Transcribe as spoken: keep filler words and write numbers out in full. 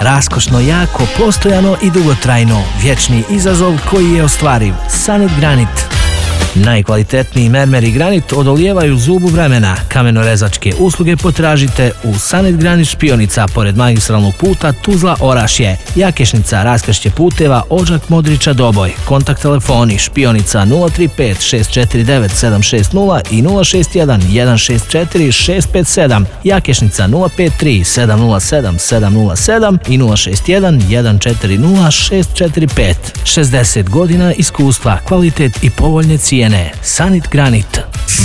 Raskošno, jako, postojano i dugotrajno. Vječni izazov koji je ostvariv. Sanit Granit. Najkvalitetniji mermer i granit odolijevaju zubu vremena. Kamenorezačke usluge potražite u Sanit Granit Špionica pored magistralnog puta Tuzla-Orašje. Jakešnica, raskršće puteva Odžak Modriča Doboj. Kontakt telefoni Špionica nula tri pet šest četiri devet sedam šest nula i nula šest jedan jedan šest četiri šest pet sedam. Jakešnica nula pet tri sedam nula sedam sedam nula sedam i nula šest jedan jedan četiri nula šest četiri pet. šezdeset godina iskustva, kvalitet i povoljne cijene. Sanit Granit.